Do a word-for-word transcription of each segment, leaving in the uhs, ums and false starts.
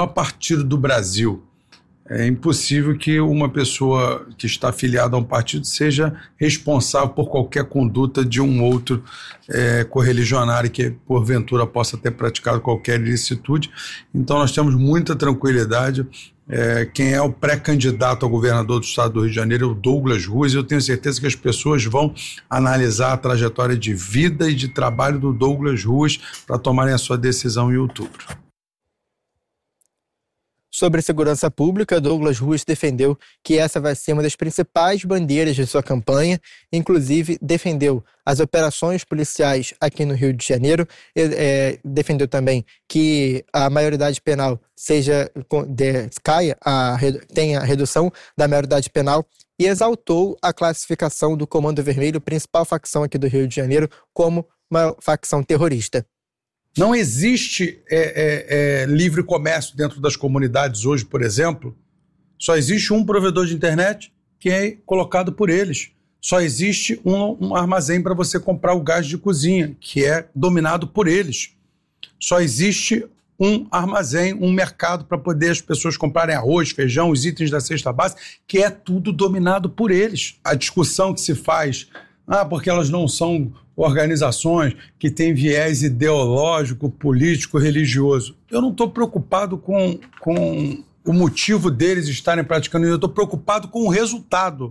maior partido do Brasil. É impossível que uma pessoa que está afiliada a um partido seja responsável por qualquer conduta de um outro é, correligionário que, porventura, possa ter praticado qualquer ilicitude. Então, nós temos muita tranquilidade. É, quem é o pré-candidato ao governador do estado do Rio de Janeiro é o Douglas Ruas, e eu tenho certeza que as pessoas vão analisar a trajetória de vida e de trabalho do Douglas Ruas para tomarem a sua decisão em outubro. Sobre segurança pública, Douglas Ruas defendeu que essa vai ser uma das principais bandeiras de sua campanha, inclusive defendeu as operações policiais aqui no Rio de Janeiro, é, defendeu também que a maioridade penal seja, de, caia, a, tenha a redução da maioridade penal, e exaltou a classificação do Comando Vermelho, principal facção aqui do Rio de Janeiro, como uma facção terrorista. Não existe é, é, é, livre comércio dentro das comunidades hoje, por exemplo. Só existe um provedor de internet que é colocado por eles. Só existe um, um armazém para você comprar o gás de cozinha, que é dominado por eles. Só existe um armazém, um mercado para poder as pessoas comprarem arroz, feijão, os itens da cesta básica, que é tudo dominado por eles. A discussão que se faz, ah, porque elas não são organizações que têm viés ideológico, político, religioso. Eu não estou preocupado com, com o motivo deles estarem praticando isso, eu estou preocupado com o resultado.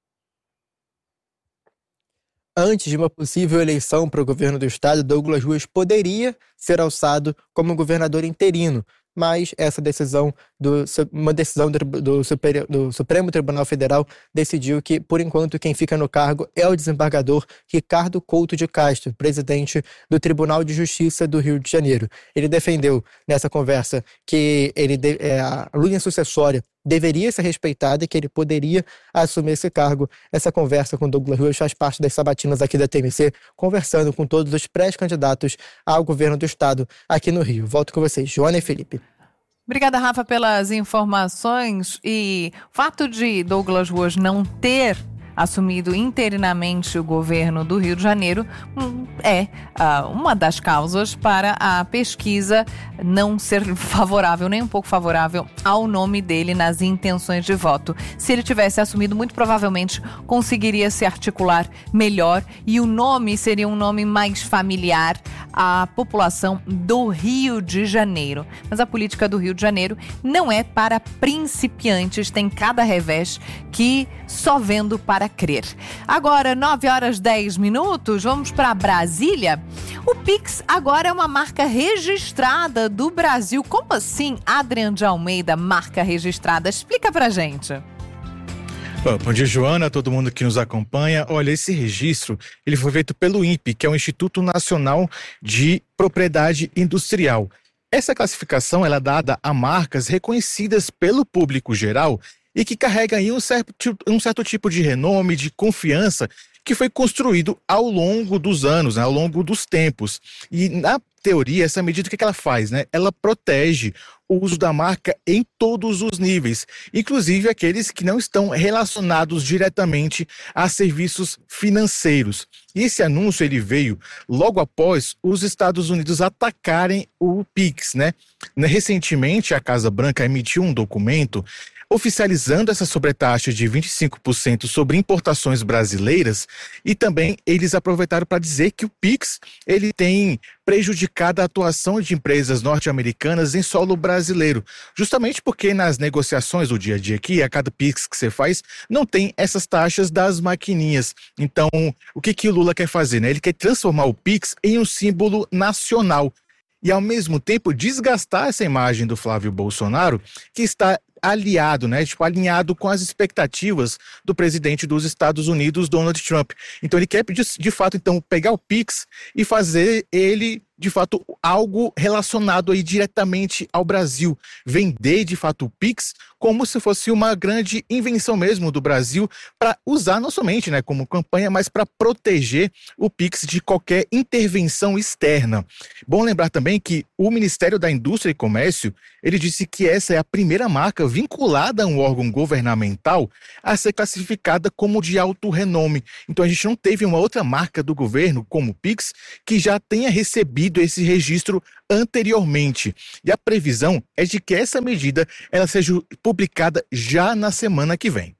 Antes de uma possível eleição para o governo do estado, Douglas Ruas poderia ser alçado como governador interino, mas essa decisão, do, uma decisão do, do, Superior, do Supremo Tribunal Federal decidiu que, por enquanto, quem fica no cargo é o desembargador Ricardo Couto de Castro, presidente do Tribunal de Justiça do Rio de Janeiro. Ele defendeu nessa conversa que ele, é, a linha sucessória deveria ser respeitada e que ele poderia assumir esse cargo. Essa conversa com Douglas Ruas faz parte das sabatinas aqui da T M C, conversando com todos os pré-candidatos ao governo do estado aqui no Rio. Volto com vocês, Joana e Felipe. Obrigada, Rafa, pelas informações. E o fato de Douglas Ruas não ter assumido interinamente o governo do Rio de Janeiro é uh, uma das causas para a pesquisa não ser favorável, nem um pouco favorável ao nome dele nas intenções de voto. Se ele tivesse assumido, muito provavelmente conseguiria se articular melhor e o nome seria um nome mais familiar à população do Rio de Janeiro. Mas a política do Rio de Janeiro não é para principiantes, tem cada revés que só vendo para crer. Agora, nove horas e dez minutos, vamos para Brasília. O Pix agora é uma marca registrada do Brasil. Como assim, Adrian de Almeida, marca registrada? Explica pra gente. Bom dia, Joana, todo mundo que nos acompanha. Olha, esse registro ele foi feito pelo I N P E, que é o Instituto Nacional de Propriedade Industrial. Essa classificação ela é dada a marcas reconhecidas pelo público geral e que carrega aí um certo, um certo tipo de renome, de confiança que foi construído ao longo dos anos, né, ao longo dos tempos. E na teoria, essa medida, o que ela faz? Né? Ela protege o uso da marca em todos os níveis, inclusive aqueles que não estão relacionados diretamente a serviços financeiros. E esse anúncio ele veio logo após os Estados Unidos atacarem o Pix, né? Recentemente, a Casa Branca emitiu um documento oficializando essa sobretaxa de vinte e cinco por cento sobre importações brasileiras, e também eles aproveitaram para dizer que o Pix ele tem prejudicado a atuação de empresas norte-americanas em solo brasileiro, justamente porque nas negociações do dia a dia aqui, a cada Pix que você faz, não tem essas taxas das maquininhas. Então, o que, que o Lula quer fazer? Né? Ele quer transformar o Pix em um símbolo nacional e, ao mesmo tempo, desgastar essa imagem do Flávio Bolsonaro, que está aliado, né, tipo, alinhado com as expectativas do presidente dos Estados Unidos, Donald Trump. Então ele quer, de, de fato, então, pegar o Pix e fazer ele, de fato, algo relacionado aí diretamente ao Brasil. Vender, de fato, o Pix como se fosse uma grande invenção mesmo do Brasil para usar não somente, né, como campanha, mas para proteger o Pix de qualquer intervenção externa. Bom lembrar também que o Ministério da Indústria e Comércio, ele disse que essa é a primeira marca vinculada a um órgão governamental a ser classificada como de alto renome. Então a gente não teve uma outra marca do governo, como o Pix, que já tenha recebido esse registro anteriormente. E a previsão é de que essa medida ela seja publicada já na semana que vem.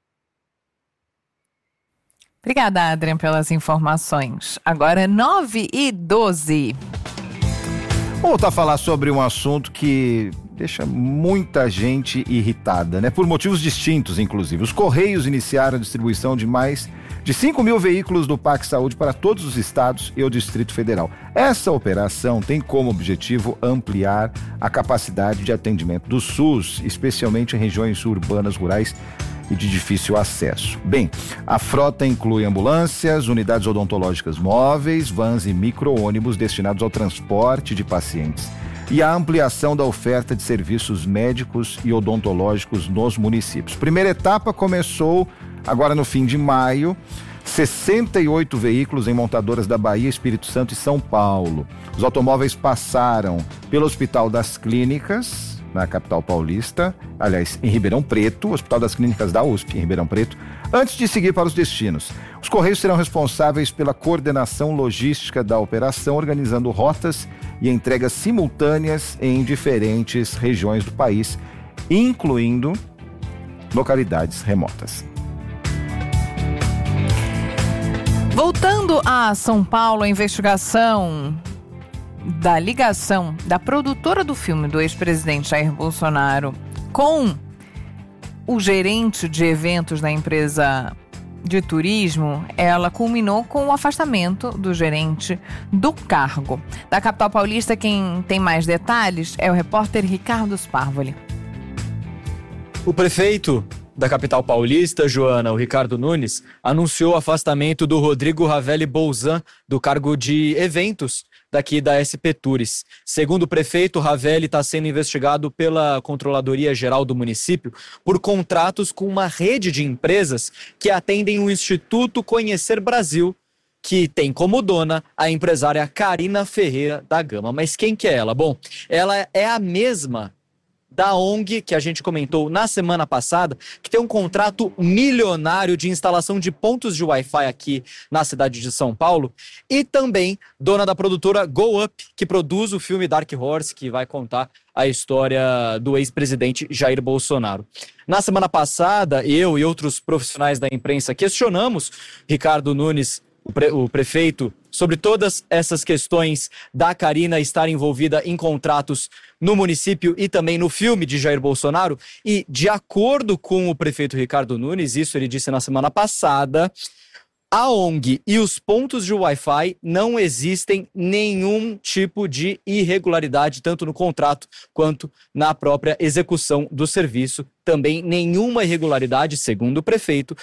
Obrigada, Adrian, pelas informações. Agora nove e doze. Voltar a falar sobre um assunto que deixa muita gente irritada, né? Por motivos distintos, inclusive. Os Correios iniciaram a distribuição de mais de cinco mil veículos do PAC Saúde para todos os estados e o Distrito Federal. Essa operação tem como objetivo ampliar a capacidade de atendimento do SUS, especialmente em regiões urbanas, rurais e de difícil acesso. Bem, a frota inclui ambulâncias, unidades odontológicas móveis, vans e micro-ônibus destinados ao transporte de pacientes e a ampliação da oferta de serviços médicos e odontológicos nos municípios. Primeira etapa começou agora no fim de maio, sessenta e oito veículos em montadoras da Bahia, Espírito Santo e São Paulo. Os automóveis passaram pelo Hospital das Clínicas, na capital paulista, aliás, em Ribeirão Preto, Hospital das Clínicas da U S P, em Ribeirão Preto, antes de seguir para os destinos. Os Correios serão responsáveis pela coordenação logística da operação, organizando rotas e entregas simultâneas em diferentes regiões do país, incluindo localidades remotas. Voltando a São Paulo, a investigação da ligação da produtora do filme do ex-presidente Jair Bolsonaro com o gerente de eventos da empresa de turismo, ela culminou com o afastamento do gerente do cargo. Da capital paulista, quem tem mais detalhes é o repórter Ricardo Sparvoli. O prefeito da capital paulista, Joana, o Ricardo Nunes, anunciou o afastamento do Rodrigo Ravelli Bolzan do cargo de eventos daqui da S P Tours. Segundo o prefeito, Ravelli está sendo investigado pela Controladoria Geral do município por contratos com uma rede de empresas que atendem o Instituto Conhecer Brasil, que tem como dona a empresária Karina Ferreira da Gama. Mas quem que é ela? Bom, ela é a mesma da O N G que a gente comentou na semana passada, que tem um contrato milionário de instalação de pontos de Wi-Fi aqui na cidade de São Paulo, e também dona da produtora Go Up, que produz o filme Dark Horse, que vai contar a história do ex-presidente Jair Bolsonaro. Na semana passada, eu e outros profissionais da imprensa questionamos Ricardo Nunes, o, pre- o prefeito, sobre todas essas questões da Karina estar envolvida em contratos no município e também no filme de Jair Bolsonaro. E, de acordo com o prefeito Ricardo Nunes, isso ele disse na semana passada, a O N G e os pontos de Wi-Fi não existem nenhum tipo de irregularidade, tanto no contrato quanto na própria execução do serviço. Também nenhuma irregularidade, segundo o prefeito,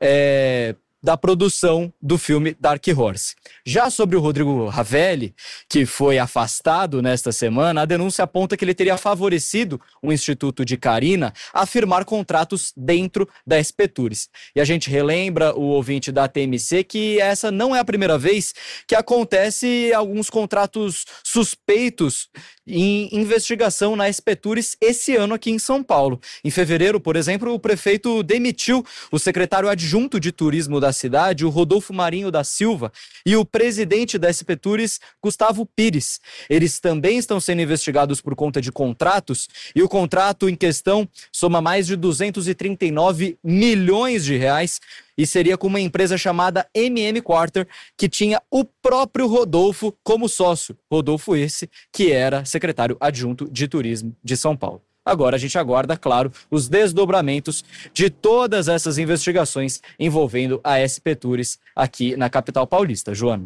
é... da produção do filme Dark Horse. Já sobre o Rodrigo Ravelli, que foi afastado nesta semana, a denúncia aponta que ele teria favorecido o Instituto de Karina a firmar contratos dentro da S P Tours. E a gente relembra o ouvinte da T M C que essa não é a primeira vez que acontece alguns contratos suspeitos em investigação na S P Tours esse ano aqui em São Paulo. Em fevereiro, por exemplo, o prefeito demitiu o secretário adjunto de turismo da cidade, o Rodolfo Marinho da Silva, e o presidente da S P Tours, Gustavo Pires. Eles também estão sendo investigados por conta de contratos, e o contrato em questão soma mais de duzentos e trinta e nove milhões de reais, e seria com uma empresa chamada M M Quarter, que tinha o próprio Rodolfo como sócio. Rodolfo esse que era secretário adjunto de turismo de São Paulo. Agora a gente aguarda, claro, os desdobramentos de todas essas investigações envolvendo a S P Tours aqui na capital paulista. Joana.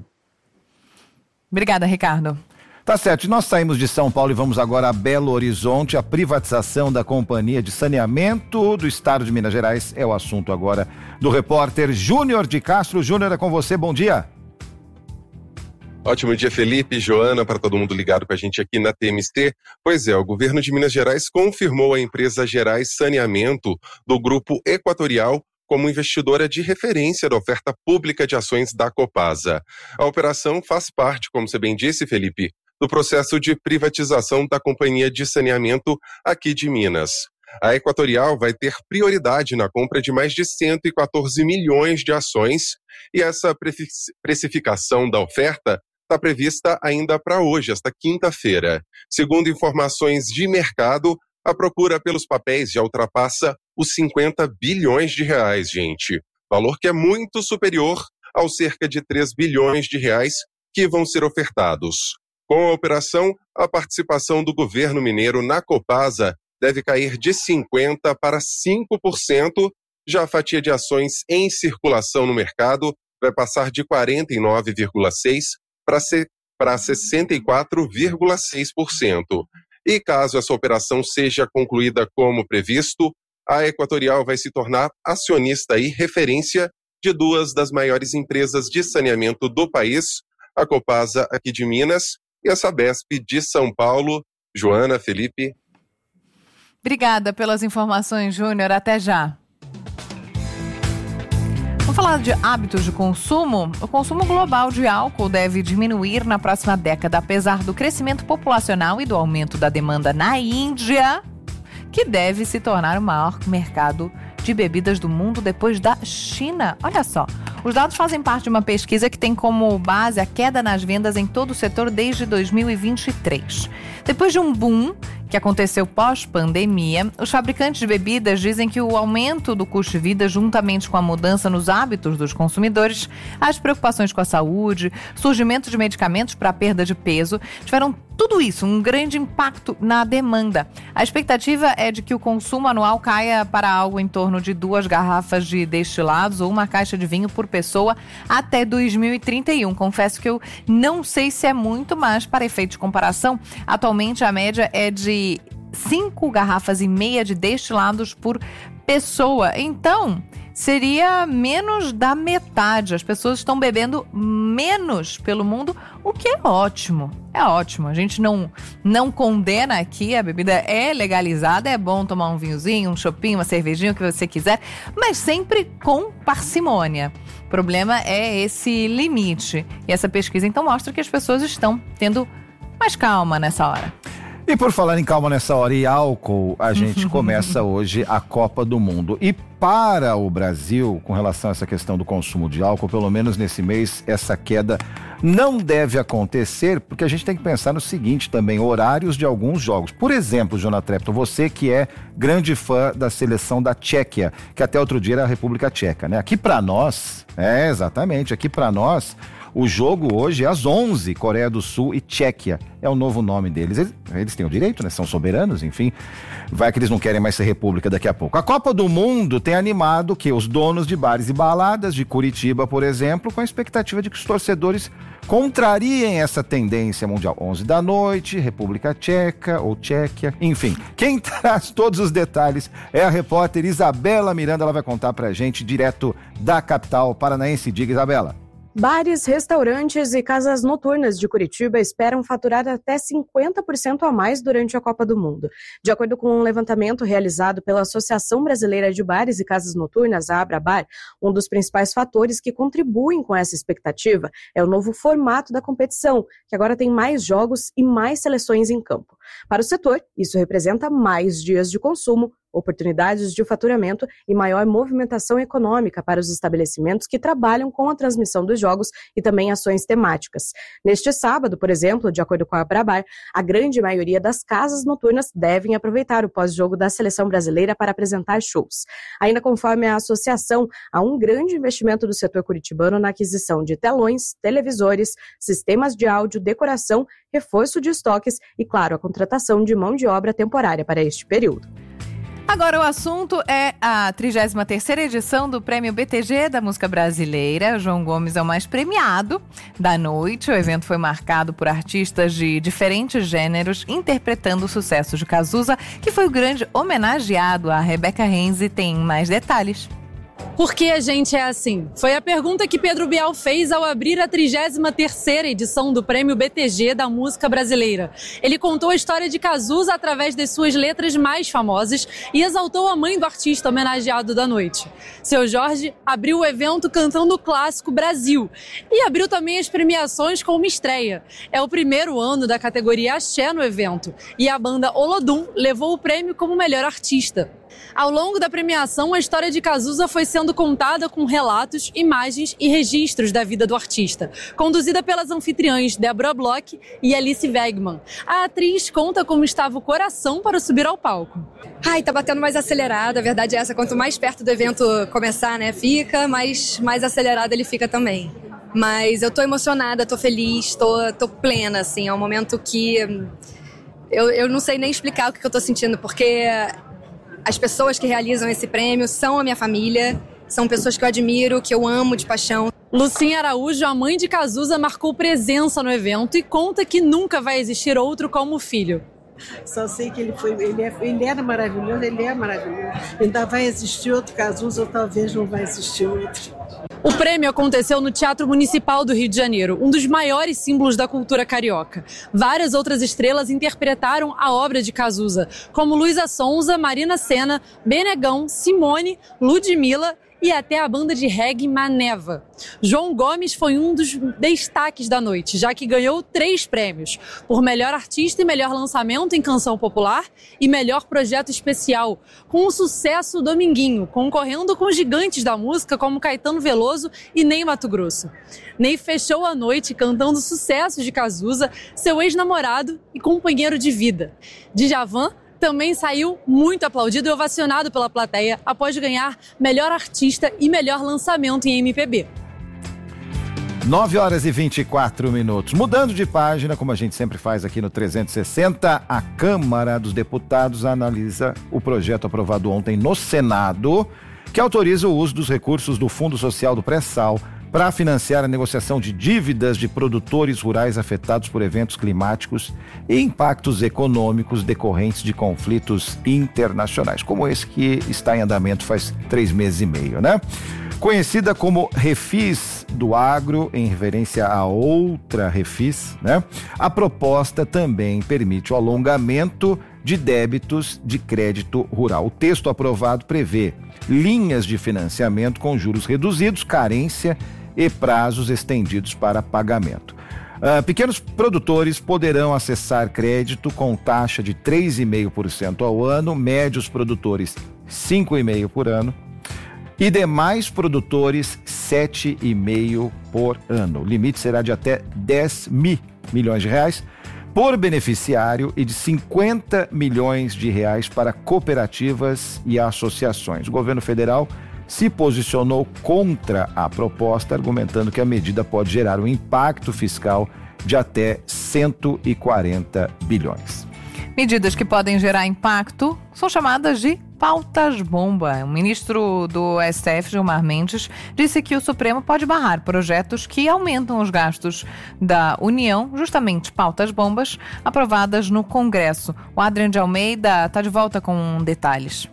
Obrigada, Ricardo. Tá certo, nós saímos de São Paulo e vamos agora a Belo Horizonte. A privatização da Companhia de Saneamento do Estado de Minas Gerais é o assunto agora do repórter Júnior de Castro. Júnior, é com você, bom dia. Ótimo dia, Felipe, Joana, para todo mundo ligado com a gente aqui na T M C. Pois é, o governo de Minas Gerais confirmou a empresa Gerais Saneamento do Grupo Equatorial como investidora de referência da oferta pública de ações da Copasa. A operação faz parte, como você bem disse, Felipe, do processo de privatização da Companhia de Saneamento aqui de Minas. A Equatorial vai ter prioridade na compra de mais de cento e quatorze milhões de ações e essa precificação da oferta está prevista ainda para hoje, esta quinta-feira. Segundo informações de mercado, a procura pelos papéis já ultrapassa os cinquenta bilhões de reais, gente. Valor que é muito superior aos cerca de três bilhões de reais que vão ser ofertados. Com a operação, a participação do governo mineiro na Copasa deve cair de cinquenta por cento para cinco por cento, já a fatia de ações em circulação no mercado vai passar de quarenta e nove vírgula seis por cento para sessenta e quatro vírgula seis por cento. E caso essa operação seja concluída como previsto, a Equatorial vai se tornar acionista e referência de duas das maiores empresas de saneamento do país, a Copasa aqui de Minas e a Sabesp de São Paulo. Joana, Felipe. Obrigada pelas informações, Júnior. Até já. Vamos falar de hábitos de consumo? O consumo global de álcool deve diminuir na próxima década, apesar do crescimento populacional e do aumento da demanda na Índia, que deve se tornar o maior mercado de bebidas do mundo depois da China. Olha só, os dados fazem parte de uma pesquisa que tem como base a queda nas vendas em todo o setor desde dois mil e vinte e três. Depois de um boom que aconteceu pós-pandemia, os fabricantes de bebidas dizem que o aumento do custo de vida, juntamente com a mudança nos hábitos dos consumidores, as preocupações com a saúde, surgimento de medicamentos para a perda de peso, tiveram tudo isso, um grande impacto na demanda. A expectativa é de que o consumo anual caia para algo em torno de duas garrafas de destilados ou uma caixa de vinho por pessoa até dois mil e trinta e um. Confesso que eu não sei se é muito, mas para efeito de comparação, atualmente a média é de cinco garrafas e meia de destilados por pessoa. Então, seria menos da metade. As pessoas estão bebendo menos pelo mundo, o que é ótimo. É ótimo. A gente não, não condena aqui, a bebida é legalizada, é bom tomar um vinhozinho, um chopinho, uma cervejinha, o que você quiser, mas sempre com parcimônia. O problema é esse limite. E essa pesquisa, então, mostra que as pessoas estão tendo mais calma nessa hora. E por falar em calma nessa hora e álcool, a gente começa hoje a Copa do Mundo. E para o Brasil, com relação a essa questão do consumo de álcool, pelo menos nesse mês, essa queda não deve acontecer, porque a gente tem que pensar no seguinte também, horários de alguns jogos. Por exemplo, Jonathan Trepton, você que é grande fã da seleção da Tchequia, que até outro dia era a República Tcheca, né? Aqui para nós, é exatamente, aqui para nós, o jogo hoje é às onze, Coreia do Sul e Tchequia. É o novo nome deles. Eles, eles têm o direito, né? São soberanos, enfim. Vai que eles não querem mais ser república daqui a pouco. A Copa do Mundo tem animado que os donos de bares e baladas de Curitiba, por exemplo, com a expectativa de que os torcedores contrariem essa tendência mundial. onze da noite, República Tcheca ou Tchequia, enfim. Quem traz todos os detalhes é a repórter Isabela Miranda. Ela vai contar pra gente direto da capital paranaense. Diga, Isabela. Bares, restaurantes e casas noturnas de Curitiba esperam faturar até cinquenta por cento a mais durante a Copa do Mundo. De acordo com um levantamento realizado pela Associação Brasileira de Bares e Casas Noturnas, a Abrabar, um dos principais fatores que contribuem com essa expectativa é o novo formato da competição, que agora tem mais jogos e mais seleções em campo. Para o setor, isso representa mais dias de consumo, oportunidades de faturamento e maior movimentação econômica para os estabelecimentos que trabalham com a transmissão dos jogos e também ações temáticas. Neste sábado, por exemplo, de acordo com a Abrabar, a grande maioria das casas noturnas devem aproveitar o pós-jogo da seleção brasileira para apresentar shows. Ainda conforme a associação, há um grande investimento do setor curitibano na aquisição de telões, televisores, sistemas de áudio, decoração, reforço de estoques e, claro, a contratação de mão de obra temporária para este período. Agora o assunto é a trigésima terceira edição do Prêmio B T G da Música Brasileira. João Gomes é o mais premiado da noite. O evento foi marcado por artistas de diferentes gêneros interpretando o sucesso de Cazuza, que foi o grande homenageado. A Rebeca Renzi tem mais detalhes. Por que a gente é assim? Foi a pergunta que Pedro Bial fez ao abrir a trigésima terceira edição do Prêmio B T G da Música Brasileira. Ele contou a história de Cazuza através das suas letras mais famosas e exaltou a mãe do artista homenageado da noite. Seu Jorge abriu o evento cantando o clássico Brasil e abriu também as premiações com uma estreia. É o primeiro ano da categoria Axé no evento e a banda Olodum levou o prêmio como melhor artista. Ao longo da premiação, a história de Cazuza foi sendo contada com relatos, imagens e registros da vida do artista, conduzida pelas anfitriãs Débora Bloch e Alice Wegman. A atriz conta como estava o coração para subir ao palco. Ai, tá batendo mais acelerado, a verdade é essa, quanto mais perto do evento começar, né, fica, mais, mais acelerado ele fica também. Mas eu tô emocionada, tô feliz, tô, tô plena, assim, é um momento que eu, eu não sei nem explicar o que eu tô sentindo, porque as pessoas que realizam esse prêmio são a minha família, são pessoas que eu admiro, que eu amo de paixão. Lucinha Araújo, a mãe de Cazuza, marcou presença no evento e conta que nunca vai existir outro como o filho. Só sei que ele, foi, ele, é, ele era maravilhoso, ele é maravilhoso. Ainda vai existir outro Cazuza ou talvez não vai existir outro. O prêmio aconteceu no Teatro Municipal do Rio de Janeiro, um dos maiores símbolos da cultura carioca. Várias outras estrelas interpretaram a obra de Cazuza, como Luísa Sonza, Marina Sena, Benegão, Simone, Ludmilla e até a banda de reggae Maneva. João Gomes foi um dos destaques da noite, já que ganhou três prêmios, por melhor artista e melhor lançamento em canção popular e melhor projeto especial, com o sucesso Dominguinho, concorrendo com gigantes da música como Caetano Veloso e Ney Matogrosso. Ney fechou a noite cantando sucessos de Cazuza, seu ex-namorado e companheiro de vida. Djavan também saiu muito aplaudido e ovacionado pela plateia após ganhar melhor artista e melhor lançamento em M P B. nove horas e vinte e quatro minutos. Mudando de página, como a gente sempre faz aqui no trezentos e sessenta, a Câmara dos Deputados analisa o projeto aprovado ontem no Senado, que autoriza o uso dos recursos do Fundo Social do Pré-Sal para financiar a negociação de dívidas de produtores rurais afetados por eventos climáticos e impactos econômicos decorrentes de conflitos internacionais, como esse que está em andamento faz três meses e meio, né? Conhecida como Refis do Agro, em referência a outra Refis, né? A proposta também permite o alongamento de débitos de crédito rural. O texto aprovado prevê linhas de financiamento com juros reduzidos, carência e prazos estendidos para pagamento. Uh, pequenos produtores poderão acessar crédito com taxa de três vírgula cinco por cento ao ano, médios produtores cinco vírgula cinco por cento por ano e demais produtores sete vírgula cinco por cento por ano. O limite será de até dez mil milhões de reais por beneficiário e de cinquenta milhões de reais para cooperativas e associações. O governo federal se posicionou contra a proposta, argumentando que a medida pode gerar um impacto fiscal de até cento e quarenta bilhões. Medidas que podem gerar impacto são chamadas de pautas-bomba. O ministro do S T F, Gilmar Mendes, disse que o Supremo pode barrar projetos que aumentam os gastos da União, justamente pautas-bombas, aprovadas no Congresso. O Adriano de Almeida está de volta com detalhes.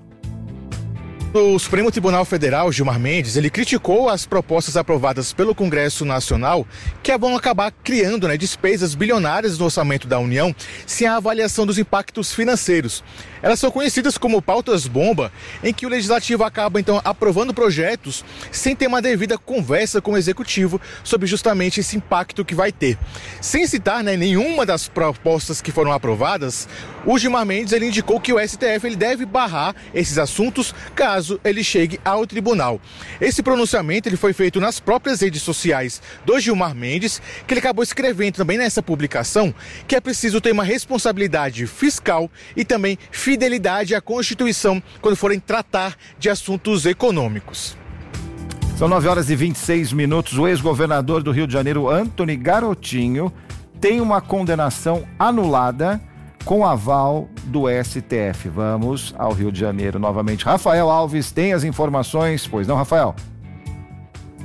O Supremo Tribunal Federal, Gilmar Mendes, ele criticou as propostas aprovadas pelo Congresso Nacional que vão acabar criando, né, despesas bilionárias no orçamento da União sem a avaliação dos impactos financeiros. Elas são conhecidas como pautas-bomba, em que o Legislativo acaba, então, aprovando projetos sem ter uma devida conversa com o Executivo sobre justamente esse impacto que vai ter. Sem citar, né, nenhuma das propostas que foram aprovadas, o Gilmar Mendes ele indicou que o S T F ele deve barrar esses assuntos caso ele chegue ao tribunal. Esse pronunciamento ele foi feito nas próprias redes sociais do Gilmar Mendes, que ele acabou escrevendo também nessa publicação que é preciso ter uma responsabilidade fiscal e também fidelidade à Constituição quando forem tratar de assuntos econômicos. São nove horas e vinte e seis minutos. O ex-governador do Rio de Janeiro, Antony Garotinho, tem uma condenação anulada com aval do S T F. Vamos ao Rio de Janeiro novamente. Rafael Alves tem as informações, pois não, Rafael?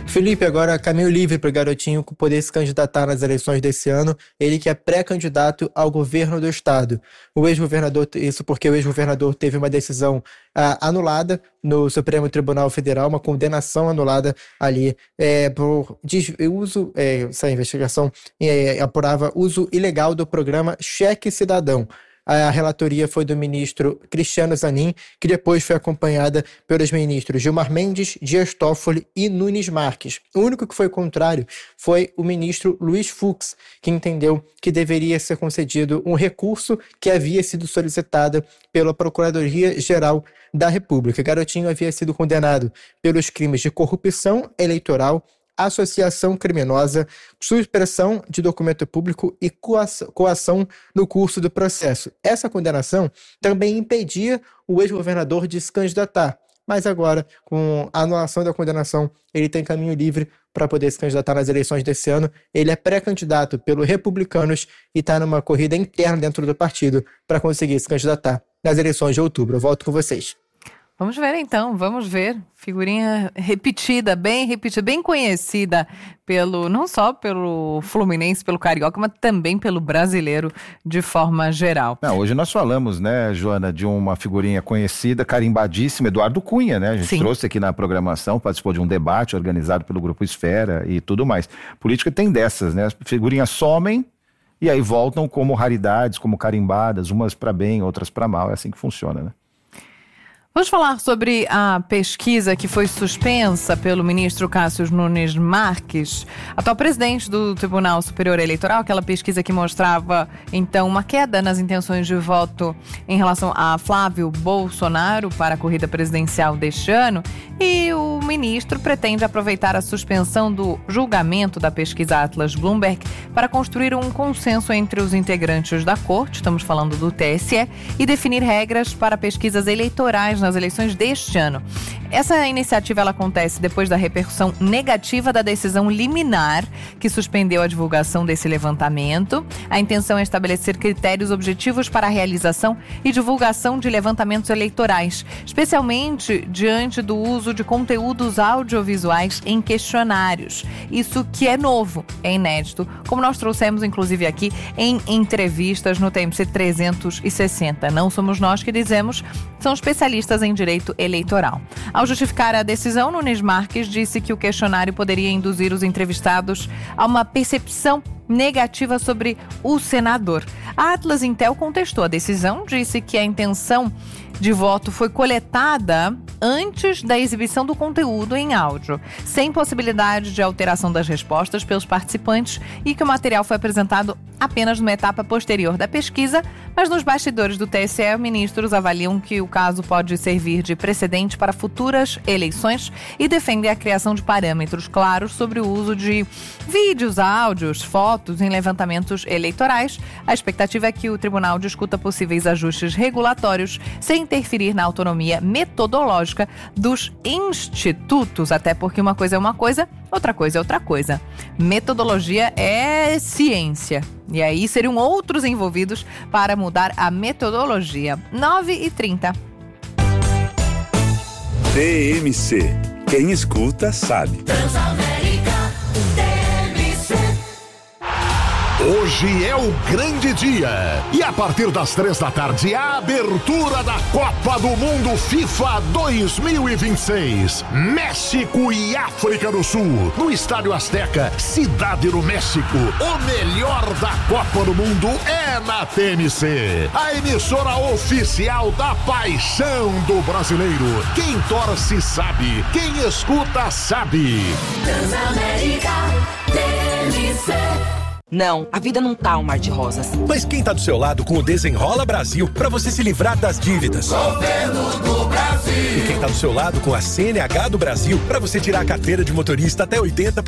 Felipe, agora caminho livre para o Garotinho poder se candidatar nas eleições desse ano, ele que é pré-candidato ao governo do estado. O ex-governador, isso porque o ex-governador teve uma decisão ah, anulada no Supremo Tribunal Federal, uma condenação anulada ali é, por uso, é, essa investigação é, apurava uso ilegal do programa Cheque Cidadão. A relatoria foi do ministro Cristiano Zanin, que depois foi acompanhada pelos ministros Gilmar Mendes, Dias Toffoli e Nunes Marques. O único que foi contrário foi o ministro Luiz Fux, que entendeu que deveria ser concedido um recurso que havia sido solicitado pela Procuradoria-Geral da República. Garotinho havia sido condenado pelos crimes de corrupção eleitoral, associação criminosa, supressão de documento público e coação no curso do processo. Essa condenação também impedia o ex-governador de se candidatar, mas agora, com a anulação da condenação, ele tem caminho livre para poder se candidatar nas eleições desse ano. Ele é pré-candidato pelos Republicanos e está numa corrida interna dentro do partido para conseguir se candidatar nas eleições de outubro. Eu volto com vocês. Vamos ver então, vamos ver. Figurinha repetida, bem repetida, bem conhecida pelo, não só pelo fluminense, pelo carioca, mas também pelo brasileiro de forma geral. Não, hoje nós falamos, né, Joana, de uma figurinha conhecida, carimbadíssima, Eduardo Cunha, né? A gente Sim. trouxe aqui na programação, participou de um debate organizado pelo Grupo Esfera e tudo mais. Política tem dessas, né? As figurinhas somem e aí voltam como raridades, como carimbadas, umas para bem, outras para mal. É assim que funciona, né? Vamos falar sobre a pesquisa que foi suspensa pelo ministro Cássio Nunes Marques, atual presidente do Tribunal Superior Eleitoral, aquela pesquisa que mostrava, então, uma queda nas intenções de voto em relação a Flávio Bolsonaro para a corrida presidencial deste ano, e o ministro pretende aproveitar a suspensão do julgamento da pesquisa Atlas Bloomberg para construir um consenso entre os integrantes da corte, estamos falando do T S E, e definir regras para pesquisas eleitorais nas eleições deste ano. Essa iniciativa ela acontece depois da repercussão negativa da decisão liminar que suspendeu a divulgação desse levantamento. A intenção é estabelecer critérios objetivos para a realização e divulgação de levantamentos eleitorais, especialmente diante do uso de conteúdos audiovisuais em questionários. Isso que é novo, é inédito, como nós trouxemos inclusive aqui em entrevistas no T M C trezentos e sessenta. Não somos nós que dizemos, são especialistas em direito eleitoral. Ao justificar a decisão, Nunes Marques disse que o questionário poderia induzir os entrevistados a uma percepção negativa sobre o senador. A Atlas Intel contestou a decisão, disse que a intenção de voto foi coletada antes da exibição do conteúdo em áudio, sem possibilidade de alteração das respostas pelos participantes, e que o material foi apresentado apenas numa etapa posterior da pesquisa, mas nos bastidores do T S E, ministros avaliam que o caso pode servir de precedente para futuras eleições e defendem a criação de parâmetros claros sobre o uso de vídeos, áudios, fotos em levantamentos eleitorais. A expectativa é que o tribunal discuta possíveis ajustes regulatórios sem interferir na autonomia metodológica dos institutos, até porque uma coisa é uma coisa, outra coisa é outra coisa. Metodologia é ciência. E aí seriam outros envolvidos para mudar a metodologia. nove e trinta. T M C. Quem escuta sabe. Transamérica T M C. Hoje é o grande dia. E a partir das três da tarde, a abertura da Copa do Mundo FIFA dois mil e vinte e seis. México e África do Sul. No Estádio Azteca, Cidade do México. O melhor da Copa do Mundo é na T M C. A emissora oficial da paixão do brasileiro. Quem torce sabe. Quem escuta sabe. Transamérica T M C. Não, a vida não tá um mar de rosas. Mas quem tá do seu lado com o Desenrola Brasil pra você se livrar das dívidas? Governo do Brasil. E quem tá do seu lado com a C N H do Brasil pra você tirar a carteira de motorista até oitenta por cento